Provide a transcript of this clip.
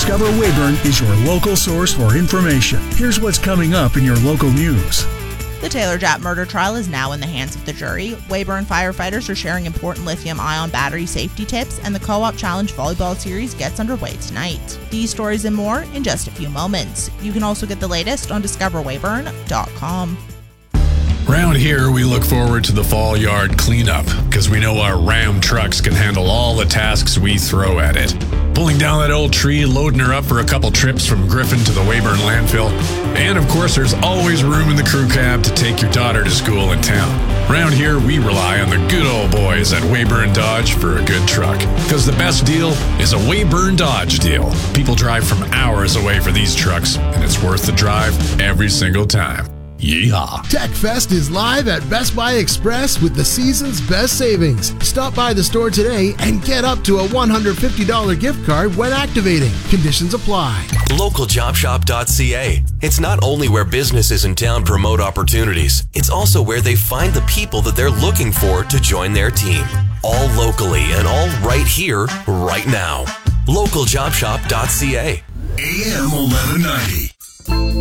Discover Weyburn is your local source for information. Here's what's coming up in your local news. The Taylor Japp murder trial is now in the hands of the jury. Weyburn firefighters are sharing important lithium-ion battery safety tips, and the Co-op Challenge Volleyball Series gets underway tonight. These stories and more in just a few moments. You can also get the latest on discoverweyburn.com. Around here, we look forward to the fall yard cleanup because we know our Ram trucks can handle all the tasks we throw at it. Pulling down that old tree, loading her up for a couple trips from Griffin to the Weyburn landfill. And of course, there's always room in the crew cab to take your daughter to school in town. Around here, we rely on the good old boys at Weyburn Dodge for a good truck. Because the best deal is a Weyburn Dodge deal. People drive from hours away for these trucks, and it's worth the drive every single time. Yeehaw. TechFest is live at Best Buy Express with the season's best savings. Stop by the store today and get up to a $150 gift card when activating. Conditions apply. LocalJobShop.ca. It's not only where businesses in town promote opportunities, it's also where they find the people that they're looking for to join their team. All locally and all right here, right now. LocalJobShop.ca. AM 1190.